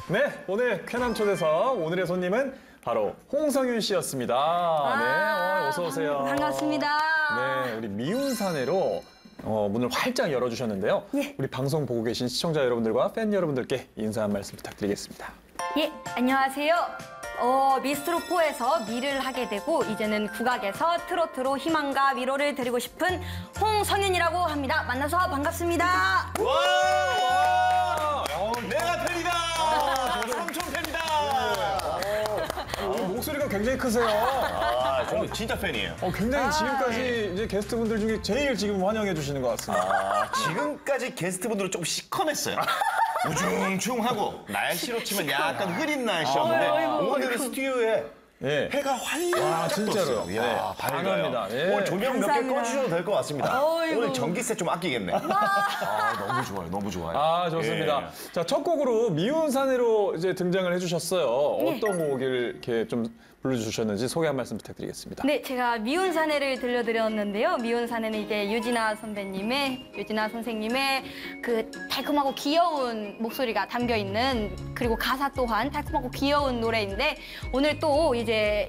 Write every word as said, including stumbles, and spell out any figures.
네, 오늘 쾌남 초대석 오늘의 손님은 바로 홍성윤 씨였습니다. 아, 네, 어, 어서 오세요. 반갑습니다. 네, 우리 미운 사내로 어, 문을 활짝 열어주셨는데요. 예. 우리 방송 보고 계신 시청자 여러분들과 팬 여러분들께 인사 한 말씀 부탁드리겠습니다. 예, 안녕하세요. 어, 미스트롯포에서 미를 하게 되고 이제는 국악에서 트로트로 희망과 위로를 드리고 싶은 홍성윤이라고 합니다. 만나서 반갑습니다. 와! 내가 팬이다! 삼촌 팬이다! 어, 목소리가 굉장히 크세요. 아, 저는 진짜 팬이에요. 어, 굉장히 아, 지금까지 이제 게스트분들 중에 제일 지금 환영해 주시는 것 같습니다. 아, 지금까지 게스트분들은 좀 시커맸어요. 우중충하고 날씨로 치면 약간 흐린 날씨였는데 아이고, 오늘은 아이고. 스튜디오에 예. 해가 활짝 아, 진짜로요. 떴어요. 이야, 네, 밝아요. 환호합니다. 예. 오늘 조명 몇 개 감사합니다. 꺼주셔도 될 것 같습니다. 어이구. 오늘 전기세 좀 아끼겠네. 아, 너무 좋아요. 너무 좋아요. 아, 좋습니다. 예. 자, 첫 곡으로 미운 사내로 이제 등장을 해주셨어요. 어떤 곡을 이렇게 좀 불러주셨는지 소개 한 말씀 부탁드리겠습니다. 네, 제가 미운 사내를 들려드렸는데요. 미운 사내는 이제 유진아 선배님의, 유진아 선생님의 그 달콤하고 귀여운 목소리가 담겨 있는 그리고 가사 또한 달콤하고 귀여운 노래인데 오늘 또 이제